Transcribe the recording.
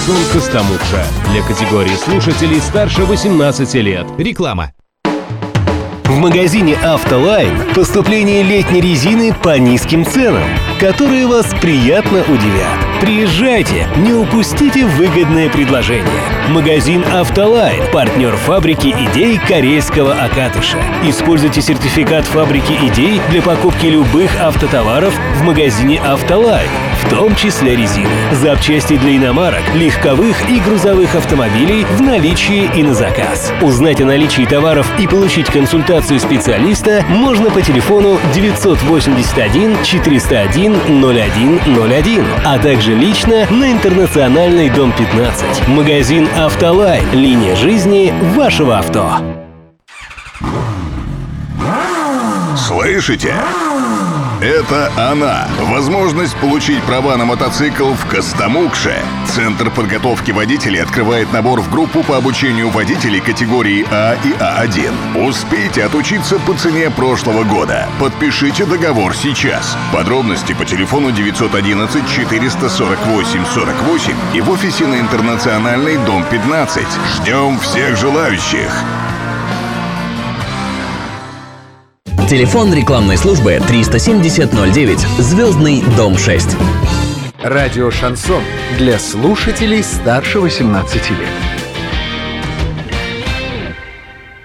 «Автозон Костомукша» для категории слушателей старше 18 лет. Реклама. В магазине «Автолайн» поступление летней резины по низким ценам, которые вас приятно удивят. Приезжайте, не упустите выгодное предложение. Магазин «Автолайн» – партнер фабрики идей Карельского Акатыша. Используйте сертификат фабрики идей для покупки любых автотоваров в магазине «Автолайн», в том числе резины, запчасти для иномарок, легковых и грузовых автомобилей в наличии и на заказ. Узнать о наличии товаров и получить консультацию специалиста можно по телефону 981 401 0101, а также лично на Интернациональный, дом 15. Магазин «Автолайн». Линия жизни вашего авто. Слышите? Это она. Возможность получить права на мотоцикл в Костомукше. Центр подготовки водителей открывает набор в группу по обучению водителей категории А и А1. Успейте отучиться по цене прошлого года. Подпишите договор сейчас. Подробности по телефону 911 448 48 и в офисе на Интернациональной, дом 15. Ждем всех желающих. Телефон рекламной службы 370-09, Звездный, дом 6. Радио «Шансон» для слушателей старше 18 лет.